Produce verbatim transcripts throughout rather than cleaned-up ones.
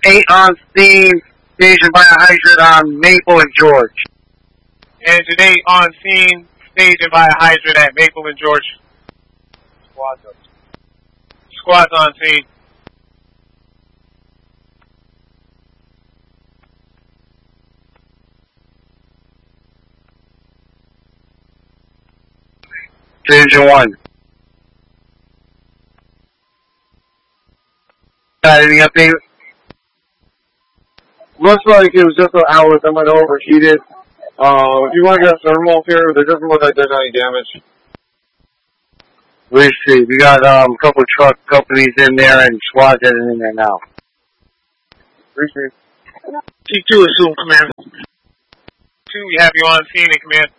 eight on scene, stationed by a hydrant on Maple and George. Engine eight on scene, stationed by a hydrant at Maple and George. Squad's up. Squad's on scene. Engine one. Got any update? Looks like it was just an hour that might have overheated. Uh, if you want to get a thermal here, there doesn't look like there's any damage. We see. We got um, a couple of truck companies in there and squads heading in there now. Appreciate it. T two assume command. two, we have you on scene in command.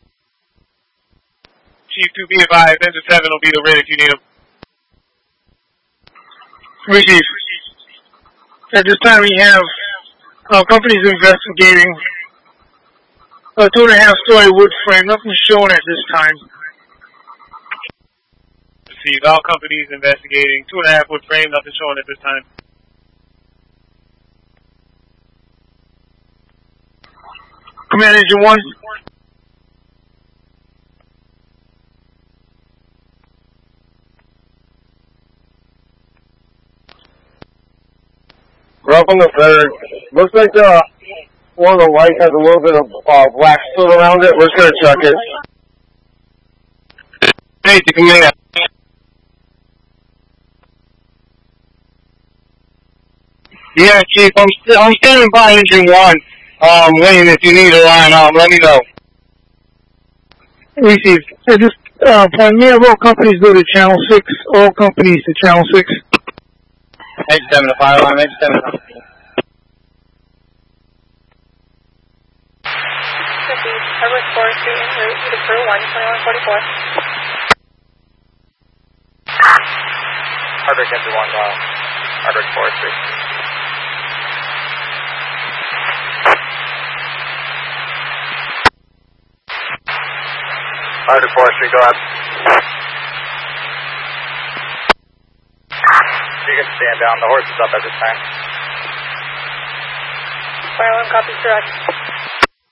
Chief two, be advised, engine seven will be the red if you need him. Chief. At this time we have uh, companies investigating a two and a half story wood frame, nothing shown at this time. Received. All companies investigating two and a half wood frame, nothing shown at this time. Command Engine one. We're up on the third. Looks like the one of the lights has a little bit of uh, black soot around it. We're just gonna check it. Hey, to command. Yeah, Chief, I'm st I'm standing by engine one. Um, Wayne, if you need a line, um, let me know. Received. So just uh, primarily all companies go to channel six. All companies to channel six. Edge seven to fire line, edge seven. Harbor Forestry en route to crew one twenty-one forty-four. Harbor Engine one, uh, Harbor Forestry. Harbor Forestry, go ahead. You can stand down, the horse is up at this time. Fire one copies direct.